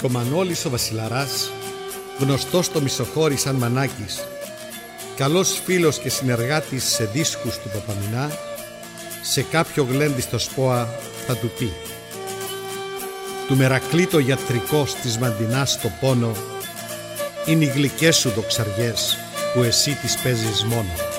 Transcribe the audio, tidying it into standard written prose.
Και ο Μανώλης ο Βασιλαράς, γνωστός στο Μισοχώρι σαν Μανάκης, καλός φίλος και συνεργάτης σε δίσκους του Παπαμινά, σε κάποιο γλέντι στο ΣΠΟΑ θα του πει: «Του Μερακλή το γιατρικός της Μαντινάς στο πόνο είναι οι γλυκές σου δοξαριές που εσύ τις παίζεις μόνο».